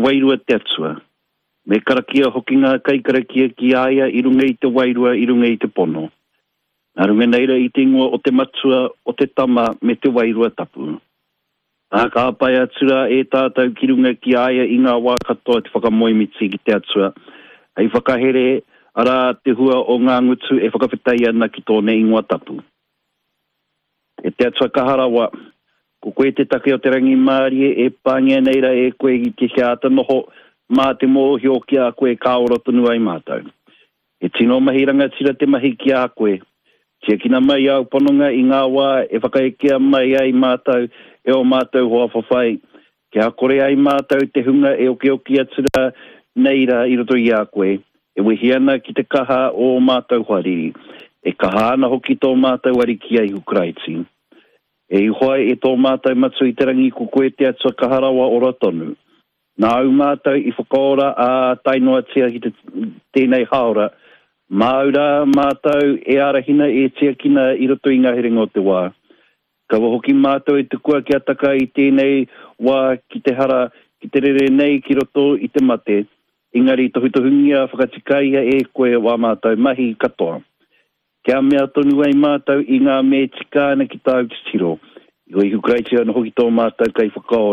wairua te atua. Me karakia hoki ngā kai karakia ki aia i runga i te wairua, i runga i te pono. Nā runga neira i te ingoa o te matua, o te tama me te wairua tapu. Nā ka apai atura e tātou ki runga ki aia i ngā wā katoa te whakamoimiti ki te atua. Ai whakahere ara te hua o ngā ngutu e whakawhitai ana ki tōne ingoa tapu. E te atua kaharawa, ko koe te take o te rangi Mārie e pāngia neira e koe i te hiata noho mā te mōhi o ki a koe kāora tonu ai mātou. E tino mahiranga tira te mahi ki a koe. Tia kina mai au pononga i ngā wā e whakaekea mai ai mātou e o mātou hoa whawhai. Kia kore ai mātou te hunga e oki atura neira i roto i a koe. E wehi ana ki te kaha o mātou hariri. E kaha ana hoki tō mātou ari ki ai Ukraiti. E ihoai e tō mātou matu i te rangi ko koe te atua kaharawa o ratonu. Nā au mātou i whakaora a tainoa tia ki tēnei haora. Māura mātou e arahina e tia kina i roto i ngahiringa o te wā. Kawa hoki mātou e te kua ki ataka i tēnei wā ki te hara, ki te rere nei ki roto i te mate. Ingari tohutohungia whakatikaia e koe wā mātou mahi katoa. Kia mea tonu ai mātou i ngā me tika ana ki tāu te tiro. I hoi Ukraiti ana hoki tō mātou kai whakao.